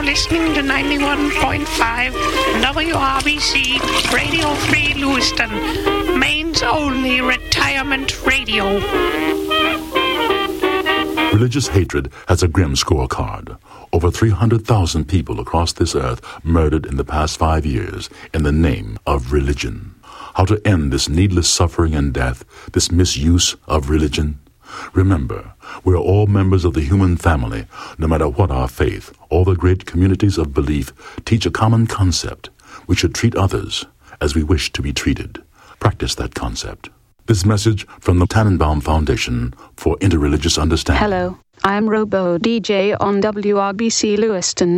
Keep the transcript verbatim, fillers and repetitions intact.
listening to ninety-one point five W R B C Radio Free Lewiston, Maine's only retirement radio. Religious hatred has a grim scorecard. Over three hundred thousand people across this earth murdered in the past five years in the name of religion. How to end this needless suffering and death, this misuse of religion? Remember, we are all members of the human family, no matter what our faith. All the great communities of belief teach a common concept. We should treat others as we wish to be treated. Practice that concept. This message from the Tannenbaum Foundation for Interreligious Understanding. Hello, I'm Robo D J on W R B C Lewiston.